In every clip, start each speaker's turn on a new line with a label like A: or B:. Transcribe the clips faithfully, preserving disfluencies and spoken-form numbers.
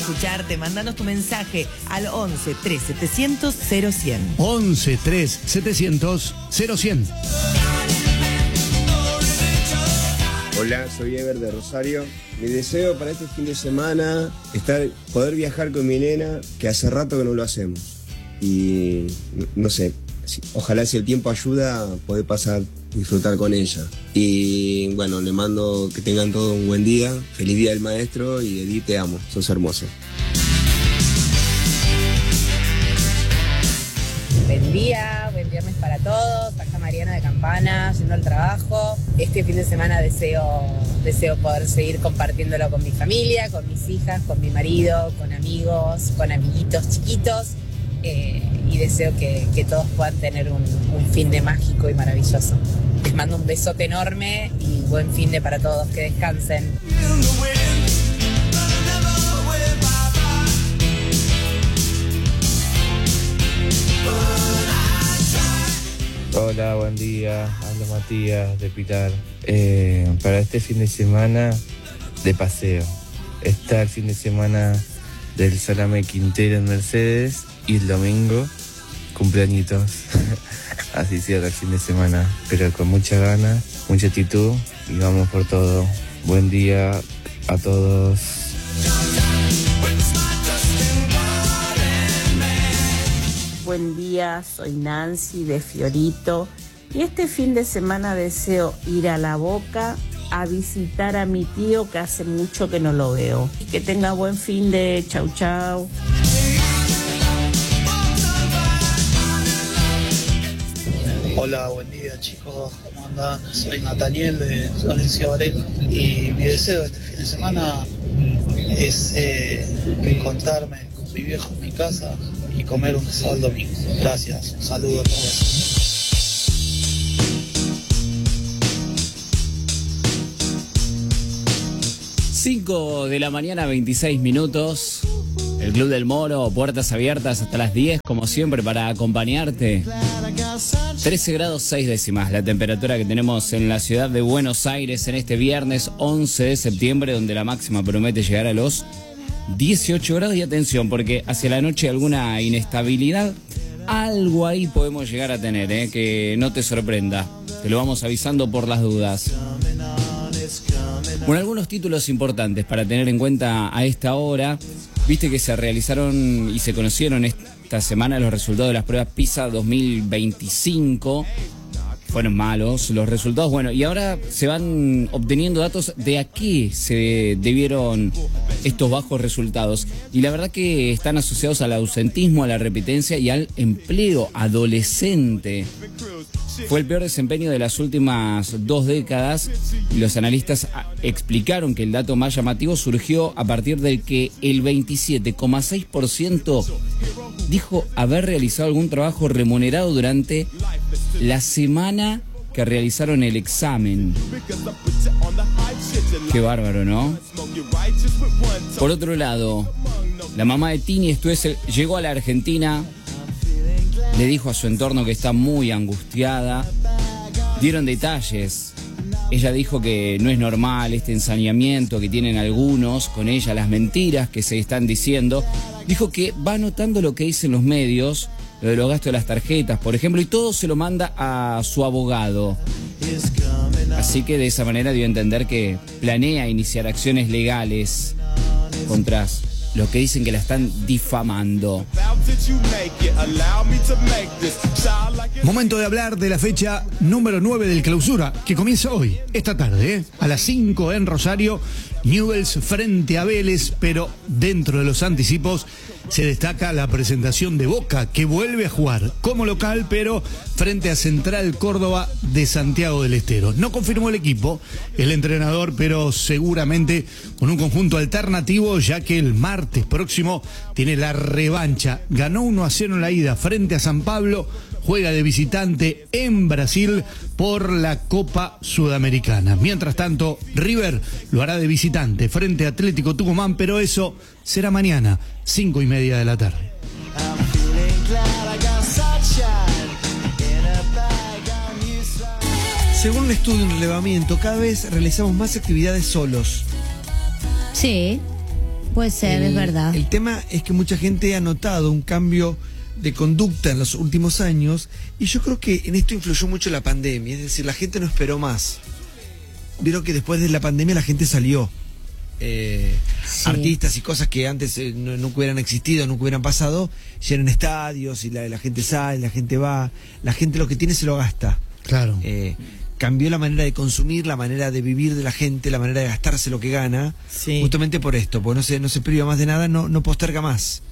A: Escucharte, mandanos tu mensaje al once tres setecientos cero cien.
B: once tres setecientos cero cien.
C: Hola, soy Ever de Rosario. Mi deseo para este fin de semana es estar, poder viajar con mi nena, que hace rato que no lo hacemos. Y no sé, ojalá si el tiempo ayuda, poder pasar, disfrutar con ella. Y bueno, le mando que tengan todo un buen día, feliz día del maestro y Edith, te amo, sos hermosa.
D: Buen día, buen viernes para todos. Acá Mariana de Campana, yendo al trabajo. Este fin de semana deseo, deseo poder seguir compartiéndolo con mi familia, con mis hijas, con mi marido, con amigos, con amiguitos chiquitos. Eh, y deseo que, que todos puedan tener un, un fin de mágico y maravilloso. Les mando un besote enorme y buen fin de para todos. Que descansen.
E: Hola, buen día. Hablo Matías de Pilar. Eh, para este fin de semana de paseo. Está el fin de semana del Salame Quintero en Mercedes y el domingo cumpleañitos. Así cierra el fin de semana, pero con mucha ganas, mucha actitud y vamos por todo. Buen día a todos.
F: Buen día, soy Nancy de Fiorito y este fin de semana deseo ir a La Boca a visitar a mi tío que hace mucho que no lo veo. Que tenga buen fin de chau chau.
G: Hola, buen día chicos, ¿cómo andan? Soy Nataniel de Florencia Varela y mi deseo este fin de semana es eh, encontrarme con mi viejo en mi casa y comer un asado el domingo. Gracias, un saludo a todos.
H: cinco de la mañana, veintiséis minutos. El Club del Moro, puertas abiertas hasta las diez, como siempre, para acompañarte. trece grados seis décimas, la temperatura que tenemos en la ciudad de Buenos Aires en este viernes once de septiembre, donde la máxima promete llegar a los dieciocho grados. Y atención, porque hacia la noche alguna inestabilidad, algo ahí podemos llegar a tener, ¿eh? Que no te sorprenda, te lo vamos avisando por las dudas. Bueno, algunos títulos importantes para tener en cuenta a esta hora. Viste que se realizaron y se conocieron esta semana los resultados de las pruebas PISA dos mil veinticinco. Fueron malos los resultados. Bueno, y ahora se van obteniendo datos de a qué se debieron estos bajos resultados. Y la verdad que están asociados al ausentismo, a la repitencia y al empleo adolescente. Fue el peor desempeño de las últimas dos décadas y los analistas explicaron que el dato más llamativo surgió a partir del que el veintisiete coma seis por ciento dijo haber realizado algún trabajo remunerado durante la semana que realizaron el examen. Qué bárbaro, ¿no? Por otro lado, la mamá de Tini Stoessel llegó a la Argentina. Le dijo a su entorno que está muy angustiada. Dieron detalles. Ella dijo que no es normal este ensañamiento que tienen algunos con ella, las mentiras que se están diciendo. Dijo que va anotando lo que dicen los medios, lo de los gastos de las tarjetas, por ejemplo, y todo se lo manda a su abogado. Así que de esa manera dio a entender que planea iniciar acciones legales contra los que dicen que la están difamando.
B: Momento de hablar de la fecha número nueve del Clausura, que comienza hoy, esta tarde, ¿eh? A las cinco en Rosario, Newell's frente a Vélez, pero dentro de los anticipos se destaca la presentación de Boca, que vuelve a jugar como local, pero frente a Central Córdoba de Santiago del Estero. No confirmó el equipo, el entrenador, pero seguramente con un conjunto alternativo, ya que el martes próximo tiene la revancha. Ganó uno a cero en la ida frente a San Pablo, juega de visitante en Brasil por la Copa Sudamericana. Mientras tanto, River lo hará de visitante frente a Atlético Tucumán, pero eso será mañana, cinco y media de la tarde.
I: Según un estudio, un relevamiento, cada vez realizamos más actividades solos.
J: Sí.
I: Puede ser,
B: el,
I: es verdad.
B: El tema es que mucha gente ha notado un cambio de conducta en los últimos años y yo creo que en esto influyó mucho la pandemia, es decir, la gente no esperó más. Vieron que después de la pandemia la gente salió. Eh, sí. Artistas y cosas que antes eh, no, nunca hubieran existido, nunca hubieran pasado, llenan estadios y la, la gente sale, la gente va, la gente lo que tiene se lo gasta. Claro. Eh, cambió la manera de consumir, la manera de vivir de la gente, la manera de gastarse lo que gana,
A: sí. justamente
B: por esto, porque no se, no se priva más de nada, no, no posterga más.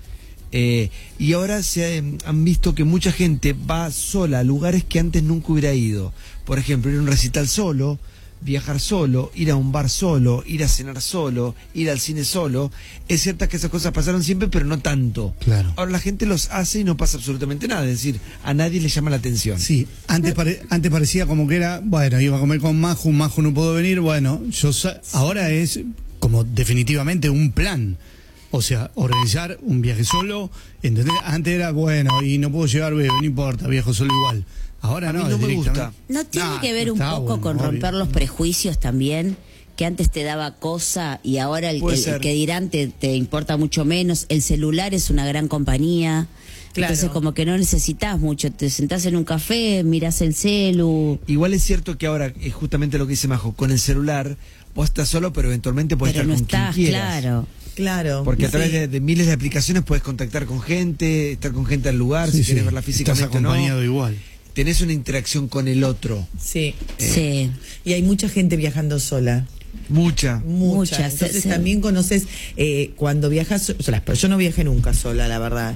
B: Eh, y ahora se eh, han visto que mucha gente va sola a lugares que antes nunca hubiera ido. Por ejemplo, ir a un recital solo, viajar solo, ir a un bar solo, ir a cenar solo, ir al cine solo. Es cierto que esas cosas pasaron siempre, pero no tanto. Claro. Ahora la gente los hace y no pasa absolutamente nada, es decir, a nadie le llama la atención.
J: Sí, antes, pare, antes parecía como que era, bueno, iba a comer con Maju, Maju no pudo venir, bueno, yo ahora es como definitivamente un plan. O sea, organizar un viaje solo, ¿entendés? Antes era, bueno, y no puedo llevar bebé, no importa, viajo solo igual. Ahora no,
B: no me gusta.
I: ¿No tiene
J: nah,
I: que ver un poco
J: bueno,
I: con
J: obvio.
I: romper los prejuicios también? Que antes te daba cosa y ahora el, el, el que dirán te, te importa mucho menos. El celular es una gran compañía. Claro. Entonces como que no necesitas mucho. Te sentás en un café, mirás el celu.
B: Igual es cierto que ahora es justamente lo que dice Majo. Con el celular vos estás solo, pero eventualmente podés
I: pero
B: estar
I: no
B: con
I: estás,
B: quien quieras.
I: Claro.
A: Claro.
B: Porque a
A: sí.
B: través de, de miles de aplicaciones puedes contactar con gente, estar con gente al lugar,
J: sí,
B: si
J: sí.
B: querés verla físicamente.
J: Estás acompañado
B: no.
J: igual.
B: Tenés una interacción con el otro.
A: Sí.
I: Eh.
A: Sí. Y hay mucha gente viajando sola.
B: Mucha.
A: Mucha.
I: Muchas.
A: Entonces
I: Sí.
A: también conoces, eh, cuando viajas sola, pero yo no viajé nunca sola, la verdad.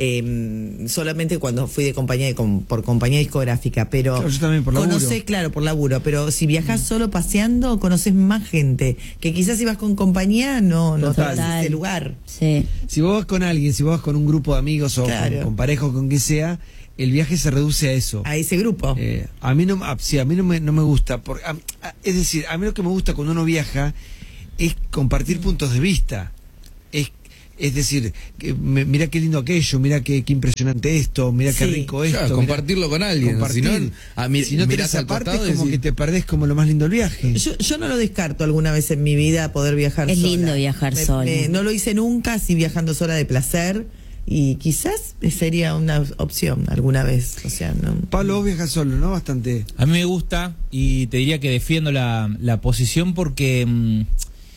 A: Eh, solamente cuando fui de compañía de, com, por compañía discográfica, pero
B: Claro, yo también por laburo.
A: conocés, claro, por laburo, pero si viajas mm. solo paseando, conoces más gente, que quizás si vas con compañía no, no
I: Total.
A: te ese lugar.
I: Sí.
B: Si vos vas con alguien, si vos vas con un grupo de amigos o
A: Claro.
B: con, con pareja o con quien sea, el viaje se reduce a eso.
A: A ese grupo.
B: Eh, a mí no, a, sí, a mí no me, no me gusta. Por, a, a, es decir, a mí lo que me gusta cuando uno viaja es compartir puntos de vista. Es, es decir, que, me, mira qué lindo aquello, mira qué, qué impresionante esto, mira
A: Sí.
B: qué rico esto.
K: Claro,
B: mirá,
K: compartirlo con alguien.
B: compartir.
K: Si no, a mí,
B: si no
K: mirás
B: tenés
K: al
B: aparte,
K: costado
B: es como
K: y decís,
B: que te perdés como lo más lindo del viaje.
A: Yo, yo no lo descarto alguna vez en mi vida poder viajar
I: Es
A: sola.
I: lindo viajar
A: Me-
I: sola.
A: me- no lo hice nunca, así viajando sola de placer. Y quizás sería una opción alguna vez. O sea, no.
B: Pablo, vos viajas solo, ¿no? Bastante.
L: A mí me gusta y te diría que defiendo la, la posición porque mmm,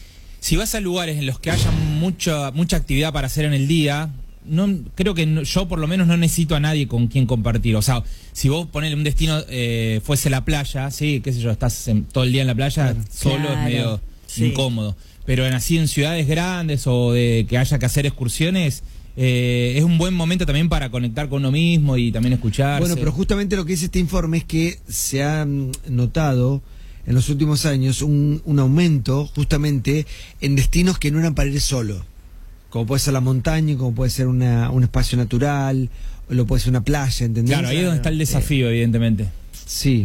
L: si vas a lugares en los que haya mucha, mucha actividad para hacer en el día, no creo que no, yo por lo menos no necesito a nadie con quien compartir. O sea, si vos ponele un destino, eh, fuese la playa, sí, qué sé yo, estás en, todo el día en la playa, claro. solo
I: Claro.
L: es medio
A: Sí.
L: incómodo. Pero en así en ciudades grandes o de que haya que hacer excursiones, eh, es un buen momento también para conectar con uno mismo y también escucharse.
B: Bueno, pero justamente lo que dice este informe es que se ha mm, notado en los últimos años un, un aumento justamente en destinos que no eran para ir solo, como puede ser la montaña, como puede ser una, un espacio natural, o lo puede ser una playa, ¿entendés?
L: Claro, ahí es donde está el desafío, eh, evidentemente.
B: Sí,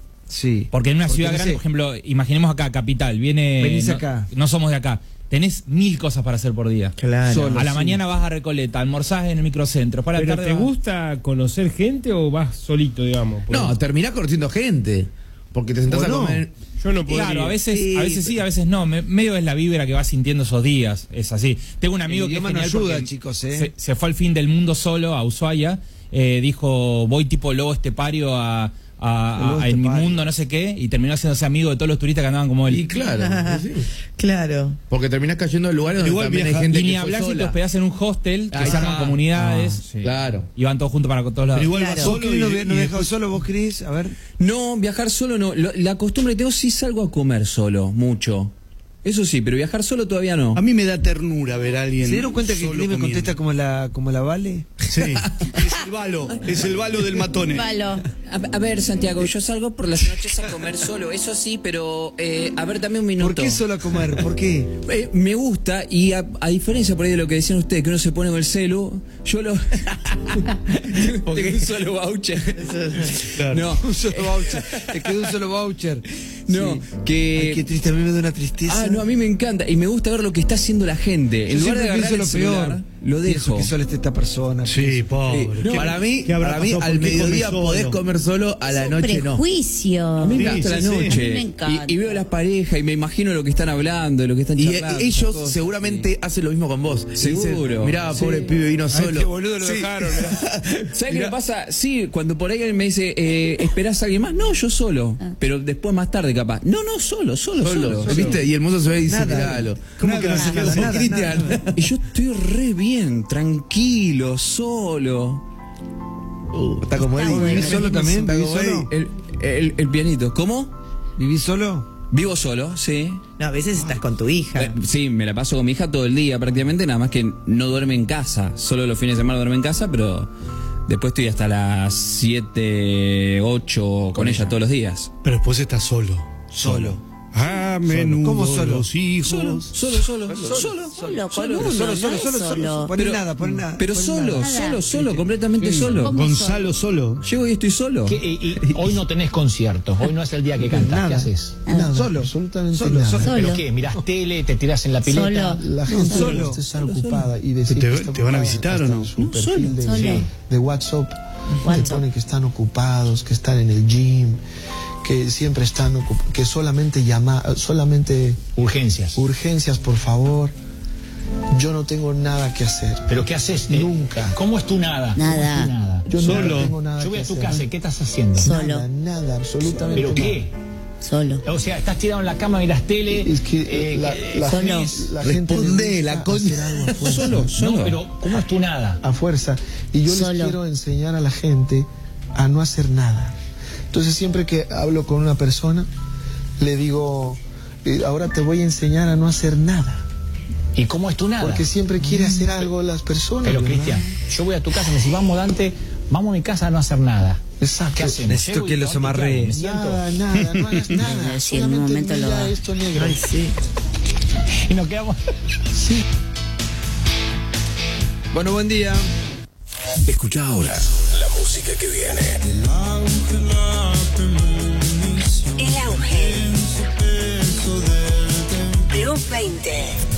B: sí.
L: Porque en una
B: Porque
L: ciudad
B: no
L: grande,
B: sé,
L: por ejemplo, imaginemos acá, capital, viene...
B: Venís
L: no,
B: acá.
L: no somos de acá. Tenés mil cosas para hacer por día.
A: Claro.
B: Solo.
L: A la
B: sí.
L: mañana vas a Recoleta, almorzás en el microcentro. Para la
M: ¿Pero
L: tarde
M: te
L: vas-
M: gusta conocer gente o vas solito, digamos? Por-
K: no, terminás conociendo gente. Porque te sentás
B: ¿O
K: a
B: no?
K: comer.
M: Yo no podría.
L: Claro, a veces
A: Sí.
L: a veces sí, a veces no. Me- medio es la vibra que vas sintiendo esos días. Es así. Tengo un amigo
B: El
L: que es
B: idioma no
L: genial
B: ayuda,
L: porque
B: chicos, ¿eh?
L: se, se fue al fin del mundo solo a Ushuaia. Eh, dijo, voy tipo lobo estepario a, a,
B: Lobo
L: a- a- en mi
B: estepario.
L: mundo, no sé qué. Y terminó haciéndose amigo de todos los turistas que andaban como él.
K: Y claro, sí.
A: Claro.
K: Porque terminás cayendo en lugares donde
J: Igual
K: también
J: viaja-
K: hay gente
L: Y ni
K: que fue
L: hablar si te
K: sola.
L: hospedás en un hostel, que
K: Ahí
L: se arman
K: está.
L: comunidades.
M: Ah, sí.
K: Claro.
L: Y van todos juntos para todos lados.
J: Pero igual
A: Claro.
J: vas
B: ¿Vos,
J: solo
B: Cris,
J: y,
B: no,
J: y
B: no dejado
J: después-
B: solo vos, Cris? A ver.
N: No, viajar solo no. Lo- la costumbre que tengo, sí salgo a comer solo, mucho. Eso sí, pero viajar solo todavía no.
J: A mí me da ternura ver a alguien.
B: ¿Se dieron cuenta que
J: solo
B: Cris me
J: comiendo?
B: contesta como la, como la Vale?
J: Sí. Es el balo, es el balo del matone.
I: Palo.
N: A, a ver, Santiago, yo salgo por las noches a comer solo, eso sí, pero eh, a ver, dame un minuto.
B: ¿Por qué solo a comer? ¿Por qué?
N: Eh, me gusta, y a, a diferencia por ahí de lo que decían ustedes, que uno se pone con el celu, yo lo... tengo un solo voucher.
J: Claro.
N: No,
B: Un solo voucher. Te quedó un solo voucher.
N: no,
B: Sí.
N: que...
B: Ay, qué triste, a mí me da una tristeza.
N: Ah, no, a mí me encanta, y me gusta ver lo que está haciendo la gente. En
B: Yo
N: lugar de
B: siempre
N: agarrar
B: pienso
N: el
B: lo
N: celular,
B: peor.
N: lo dejo.
O: Que solo esté esta persona.
B: Sí, pobre.
N: Eh, no, para mí, para mí al mediodía podés comer solo, a la
I: es
N: noche
I: un prejuicio.
N: no. A mí me
B: Sí,
N: gusta
B: sí,
N: la
B: sí.
N: noche.
I: A mí me encanta.
N: Y, y veo las parejas y me imagino lo que están hablando, lo que están
O: Y
N: charlando.
O: eh, ellos
N: cosas,
O: seguramente
N: sí.
O: hacen lo mismo con vos.
N: Seguro.
O: Mirá,
N: Sí.
O: pobre pibe vino solo.
N: Este boludo lo
O: Sí.
N: dejaron. ¿Sabes qué me pasa? Sí, cuando por ahí alguien me dice, eh, ¿esperás a alguien más? No, yo solo.
I: Ah.
N: Pero después más tarde capaz. No, no, solo, solo, solo.
O: Solo, ¿viste? Y el mozo se ve y dice,
N: Nada.
O: miralo.
B: ¿Cómo que no se
O: Nada,
B: quedó
O: nada,
N: Cristian.
O: nada.
N: Y yo estoy re bien, tranquilo, solo.
O: Uh, está como Eddie.
I: bueno.
O: ¿Vivís solo también?
N: Está
O: ¿Vivís
N: como
O: solo?
N: El, el, el pianito. ¿Cómo?
O: ¿Vivís solo?
N: Vivo solo, sí.
A: No, a veces estás con tu hija.
N: Eh, Sí, me la paso con mi hija todo el día prácticamente, nada más que no duerme en casa. Solo los fines de semana duerme en casa, pero después estoy hasta las siete, ocho con ella todos los días.
B: Pero después estás solo.
O: Solo.
B: A menudo
O: ¿Cómo solo?
B: los hijos.
N: Solo, solo, solo, solo.
I: Solo, con
O: Solo,
I: uno,
O: solo,
I: no
O: solo,
I: es
O: solo, solo. Poné
N: Pero-
O: nada, poné nada.
N: Pero
O: poné
N: solo,
O: nada.
N: solo, solo, completamente solo.
I: ¿Cómo
B: Gonzalo solo.
N: Llego y estoy solo.
P: ¿Qué- y, y hoy no tenés conciertos, hoy no es el día que cantás,
O: Nada.
P: ¿qué haces?
O: Nada.
G: Solo,
O: absolutamente
G: solo,
O: nada.
G: solo.
P: ¿Pero qué? ¿Mirás tele, te tirás en la pileta?
I: Solo.
G: La gente
O: Solo.
G: no está ocupada y decir
B: ¿Te-
G: que está
B: te van a
G: ocupada
B: visitar
G: hasta
B: o no?
G: en su
B: No,
G: perfil
I: solo,
G: de,
I: solo.
G: de WhatsApp, que
I: WhatsApp.
G: pone que están ocupados, que están en el gym, que siempre están ocup- que solamente llama, solamente
P: Urgencias.
G: urgencias, por favor. Yo no tengo nada que hacer.
P: ¿Pero qué haces? Eh,
G: Nunca.
P: ¿Cómo es tu nada? ¿Cómo
I: Nada.
P: es tu nada?
G: Yo
B: Solo.
G: no tengo nada
P: Yo voy
G: que
P: a tu
G: hacer.
P: casa, ¿y qué estás haciendo?
I: Solo.
G: Nada, nada, absolutamente
P: ¿Pero
G: nada.
P: qué?
I: Solo.
P: O sea, estás tirado en la cama, mirás tele.
G: Es que
P: eh,
G: la,
P: que-
G: la
I: Solo.
G: gente, la gente le
O: Responde,
G: gusta
O: la coña.
G: hacer algo a fuerza.
N: Solo, solo.
P: No, pero ¿cómo es tu nada?
G: A fuerza. Y yo
I: Solo.
G: les quiero enseñar a la gente a no hacer nada. Entonces siempre que hablo con una persona, le digo, eh, ahora te voy a enseñar a no hacer nada.
P: ¿Y cómo es tu nada?
G: Porque siempre quiere hacer algo las personas.
P: Pero
G: ¿verdad?
P: Cristian, yo voy a tu casa y me decís, vamos Dante, vamos a mi casa a no hacer nada.
G: Exacto.
P: ¿Qué hacemos?
O: Necesito
P: Llego y
O: que los
P: ¿dónde
O: amarre.
P: quedo? Me siento.
G: Nada, nada, no hagas nada.
I: Sí, en un
G: Solamente
I: momento lo
G: mira
I: hago.
G: esto negro.
A: Ay, sí.
P: Y nos quedamos.
G: Sí.
O: Bueno, buen día.
Q: Escucha ahora la música que viene.
R: El auge. Plus veinte.